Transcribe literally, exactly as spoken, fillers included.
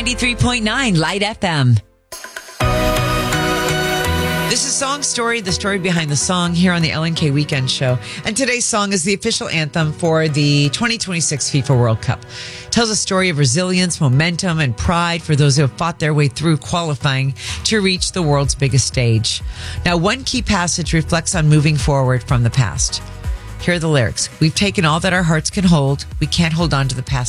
eighty-three point nine Light F M. This is Song Story, the story behind the song here on the L N K Weekend Show. And today's song is the official anthem for the twenty twenty-six FIFA World Cup. It tells a story of resilience, momentum, and pride for those who have fought their way through qualifying to reach the world's biggest stage. Now, one key passage reflects on moving forward from the past. Here are the lyrics. We've taken all that our hearts can hold. We can't hold on to the past